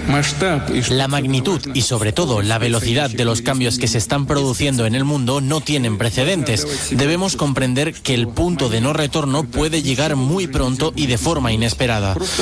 La magnitud y sobre todo la velocidad de los cambios que se están produciendo en el mundo no tienen precedentes. Debemos comprender que el punto de no retorno puede llegar muy pronto y de forma inesperada.